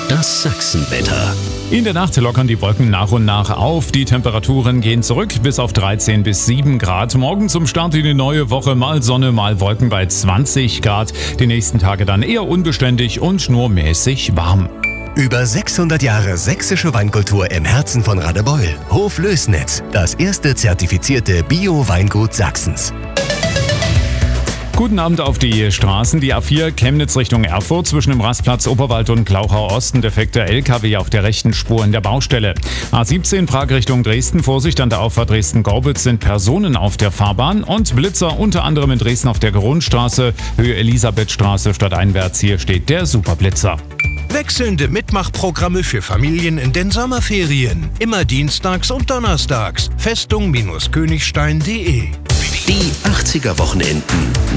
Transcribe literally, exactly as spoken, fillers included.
Das Sachsenwetter. In der Nacht lockern die Wolken nach und nach auf. Die Temperaturen gehen zurück bis auf dreizehn bis sieben Grad. Morgen zum Start in die neue Woche mal Sonne, mal Wolken bei zwanzig Grad. Die nächsten Tage dann eher unbeständig und nur mäßig warm. Über sechshundert Jahre sächsische Weinkultur im Herzen von Radebeul. Hof Lößnitz, das erste zertifizierte Bio-Weingut Sachsens. Guten Abend auf die Straßen. Die A vier Chemnitz Richtung Erfurt zwischen dem Rastplatz Oberwald und Glauchau Osten. Defekter L K W auf der rechten Spur in der Baustelle. A siebzehn Prag Richtung Dresden. Vorsicht an der Auffahrt Dresden-Gorbitz sind Personen auf der Fahrbahn. Und Blitzer unter anderem in Dresden auf der Grundstraße. Höhe Elisabethstraße stadteinwärts. Hier steht der Superblitzer. Wechselnde Mitmachprogramme für Familien in den Sommerferien. Immer dienstags und donnerstags. Festung-Königstein punkt de. Die achtziger Wochenenden.